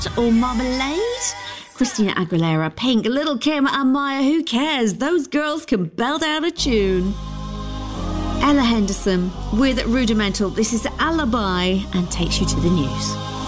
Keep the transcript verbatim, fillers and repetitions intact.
or Marmalade? Christina Aguilera, Pink, Little Kim and Maya, who cares? Those girls can belt out a tune. Ella Henderson with Rudimental. This is Alibi and takes you to the news.